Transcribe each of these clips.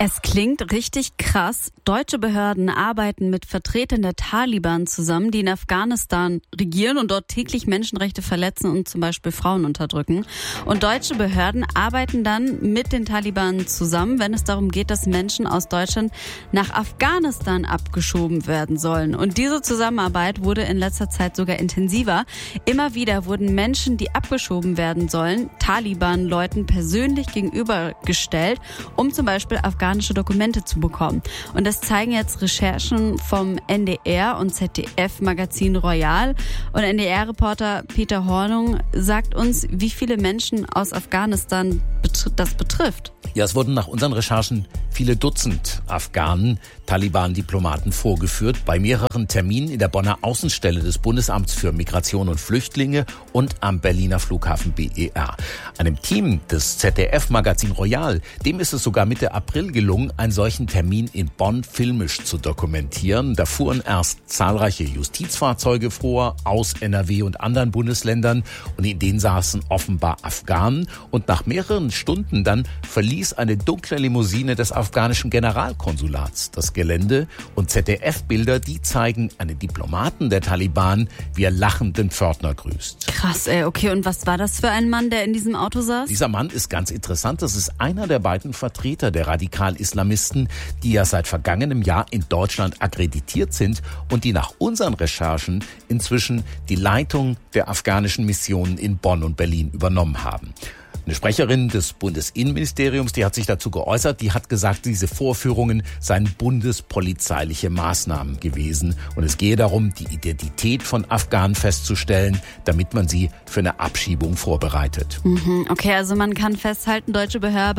Es klingt richtig krass. Deutsche Behörden arbeiten mit Vertretern der Taliban zusammen, die in Afghanistan regieren und dort täglich Menschenrechte verletzen und zum Beispiel Frauen unterdrücken. Und deutsche Behörden arbeiten dann mit den Taliban zusammen, wenn es darum geht, dass Menschen aus Deutschland nach Afghanistan abgeschoben werden sollen. Und diese Zusammenarbeit wurde in letzter Zeit sogar intensiver. Immer wieder wurden Menschen, die abgeschoben werden sollen, Taliban-Leuten persönlich gegenübergestellt, um zum Beispiel afghanische Dokumente zu bekommen. Und das zeigen jetzt Recherchen vom NDR und ZDF-Magazin Royal. Und NDR-Reporter Peter Hornung sagt uns, wie viele Menschen aus Afghanistan das betrifft. Ja, es wurden nach unseren Recherchen viele Dutzend Afghanen, Taliban-Diplomaten vorgeführt bei mehreren Terminen in der Bonner Außenstelle des Bundesamts für Migration und Flüchtlinge und am Berliner Flughafen BER. Einem Team des ZDF-Magazin Royal, dem ist es sogar Mitte April gelungen, einen solchen Termin in Bonn filmisch zu dokumentieren. Da fuhren erst zahlreiche Justizfahrzeuge vor aus NRW und anderen Bundesländern und in denen saßen offenbar Afghanen und nach mehreren Stunden dann verließ eine dunkle Limousine des afghanischen Generalkonsulats das Gelände und ZDF-Bilder, die zeigen einen Diplomaten der Taliban, wie er lachend den Pförtner grüßt. Krass, okay. Und was war das für ein Mann, der in diesem Auto saß? Dieser Mann ist ganz interessant. Das ist einer der beiden Vertreter der Radikal-Islamisten, die ja seit vergangenem Jahr in Deutschland akkreditiert sind und die nach unseren Recherchen inzwischen die Leitung der afghanischen Missionen in Bonn und Berlin übernommen haben. Eine Sprecherin des Bundesinnenministeriums, die hat sich dazu geäußert, die hat gesagt, diese Vorführungen seien bundespolizeiliche Maßnahmen gewesen. Und es gehe darum, die Identität von Afghanen festzustellen, damit man sie für eine Abschiebung vorbereitet. Okay, also man kann festhalten, deutsche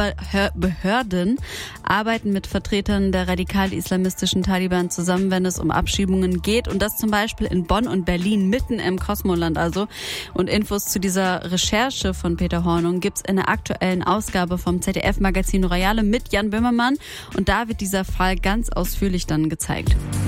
Behörden arbeiten mit Vertretern der radikal-islamistischen Taliban zusammen, wenn es um Abschiebungen geht. Und das zum Beispiel in Bonn und Berlin, mitten im Kosmoland also. Und Infos zu dieser Recherche von Peter Hornung gibt's in der aktuellen Ausgabe vom ZDF-Magazin Royale mit Jan Böhmermann. Und da wird dieser Fall ganz ausführlich dann gezeigt.